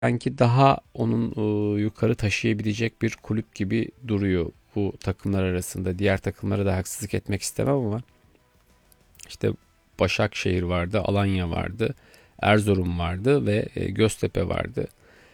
sanki daha onun yukarı taşıyabilecek bir kulüp gibi duruyor bu takımlar arasında. Diğer takımlara da haksızlık etmek istemem ama işte Başakşehir vardı, Alanya vardı, Erzurum vardı ve Göztepe vardı.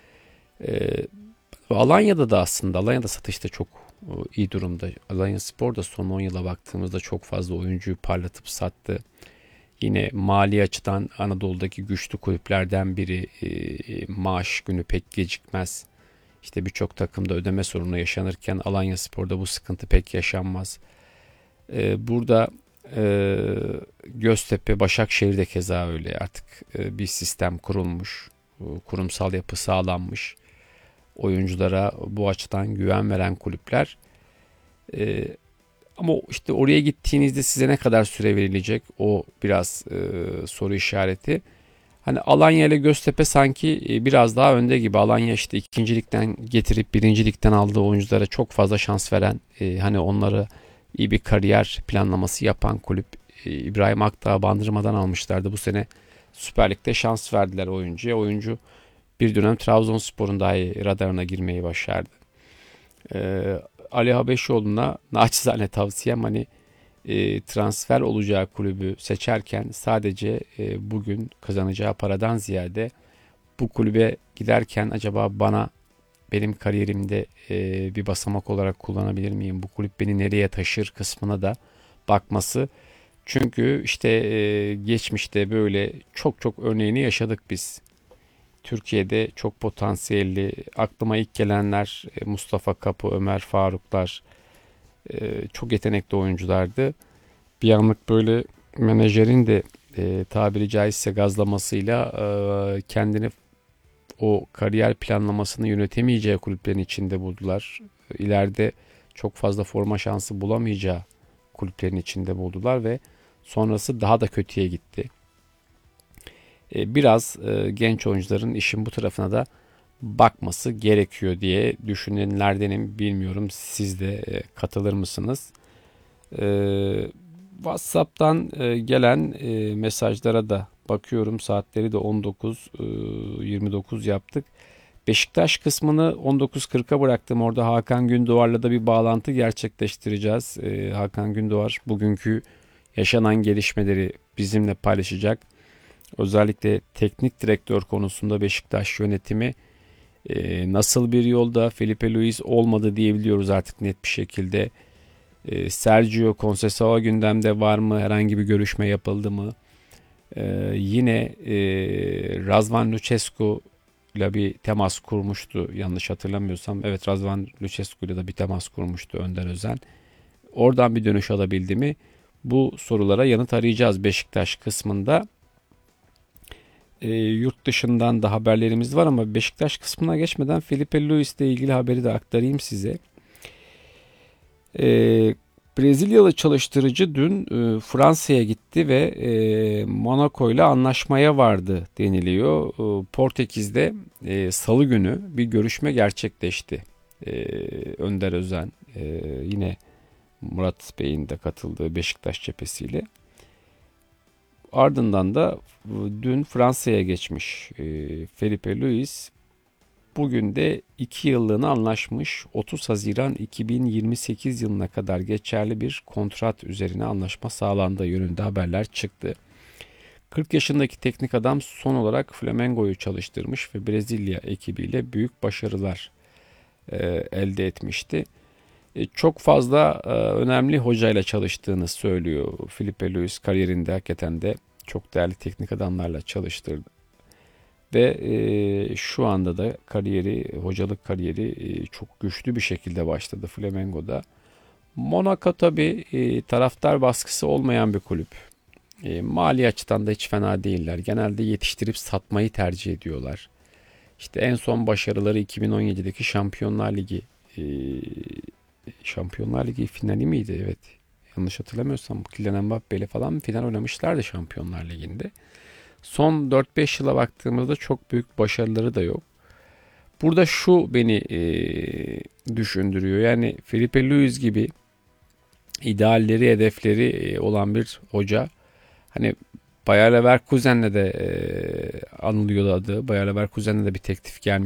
E, Alanya'da da aslında Alanya'da satışta çok iyi durumda. Alanya Spor da son 10 yıla baktığımızda çok fazla oyuncuyu parlatıp sattı. Yine mali açıdan Anadolu'daki güçlü kulüplerden biri, maaş günü pek gecikmez. İşte birçok takımda ödeme sorunu yaşanırken Alanyaspor'da bu sıkıntı pek yaşanmaz. Burada e, Göztepe, Başakşehir'de keza öyle. Artık bir sistem kurulmuş, kurumsal yapı sağlanmış. Oyunculara bu açıdan güven veren kulüpler. E, Ama işte oraya gittiğinizde size ne kadar süre verilecek, o biraz soru işareti. Hani Alanya ile Göztepe sanki biraz daha önde gibi. Alanya işte ikincilikten getirip birincilikten aldığı oyunculara çok fazla şans veren, hani onları iyi bir kariyer planlaması yapan kulüp. İbrahim Akdağ Bandırma'dan almışlardı. Bu sene Süper Lig'de şans verdiler oyuncuya. Oyuncu bir dönem Trabzonspor'un dahi radarına girmeyi başardı. E, Ali Habeşoğlu'na naçizane tavsiyem, hani transfer olacağı kulübü seçerken sadece bugün kazanacağı paradan ziyade bu kulübe giderken acaba benim kariyerimde bir basamak olarak kullanabilir miyim? Bu kulüp beni nereye taşır kısmına da bakması. Çünkü işte geçmişte böyle çok çok örneğini yaşadık biz. Türkiye'de çok potansiyelli, aklıma ilk gelenler Mustafa Kapı, Ömer Faruklar, çok yetenekli oyunculardı. Bir anlık böyle menajerin de tabiri caizse gazlamasıyla kendini o kariyer planlamasını yönetemeyeceği kulüplerin içinde buldular. İleride çok fazla forma şansı bulamayacağı kulüplerin içinde buldular ve sonrası daha da kötüye gitti. Biraz genç oyuncuların işin bu tarafına da bakması gerekiyor diye düşünenlerdenim. Bilmiyorum, siz de katılır mısınız? WhatsApp'tan gelen mesajlara da bakıyorum. Saatleri de 19:29 yaptık. Beşiktaş kısmını 19:40'a bıraktım. Orada Hakan Gündoğar'la da bir bağlantı gerçekleştireceğiz. Hakan Gündoğar bugünkü yaşanan gelişmeleri bizimle paylaşacak. Özellikle teknik direktör konusunda Beşiktaş yönetimi nasıl bir yolda? Felipe Luis olmadı diyebiliyoruz artık net bir şekilde. Sergio Conceição gündemde var mı? Herhangi bir görüşme yapıldı mı? Yine Razvan Lucescu ile bir temas kurmuştu. Yanlış hatırlamıyorsam. Evet, Razvan Lucescu ile de bir temas kurmuştu Önder Özen. Oradan bir dönüş alabildi mi? Bu sorulara yanıt arayacağız Beşiktaş kısmında. Yurt dışından da haberlerimiz var ama Beşiktaş kısmına geçmeden Felipe Luis ile ilgili haberi de aktarayım size. Ee, Brezilyalı çalıştırıcı dün Fransa'ya gitti ve Monaco ile anlaşmaya vardı deniliyor. Portekiz'de Salı günü bir görüşme gerçekleşti. E, Önder Özen, yine Murat Bey'in de katıldığı Beşiktaş cephesiyle. Ardından da dün Fransa'ya geçmiş Felipe Luis. Bugün de 2 yıllığına anlaşmış, 30 Haziran 2028 yılına kadar geçerli bir kontrat üzerine anlaşma sağlandığı yönünde haberler çıktı. 40 yaşındaki teknik adam son olarak Flamengo'yu çalıştırmış ve Brezilya ekibiyle büyük başarılar elde etmişti. Çok fazla önemli hocayla çalıştığını söylüyor Felipe Luis, kariyerinde hakikaten de çok değerli teknik adamlarla çalıştırdı. Ve şu anda da hocalık kariyeri çok güçlü bir şekilde başladı Flamengo'da. Monaco tabii taraftar baskısı olmayan bir kulüp. Mali açıdan da hiç fena değiller. Genelde yetiştirip satmayı tercih ediyorlar. İşte en son başarıları 2017'deki e, Şampiyonlar Ligi finali miydi? Evet. Yanlış hatırlamıyorsam Kylian Mbappe ile falan final oynamışlardı Şampiyonlar Ligi'nde. Son 4-5 yıla baktığımızda çok büyük başarıları da yok. Burada şu beni düşündürüyor. Yani Felipe Luis gibi idealleri, hedefleri olan bir hoca, hani Bayer Leverkusen'le de anılıyordu adı. Bayer Leverkusen'le de bir teklif gelmiş.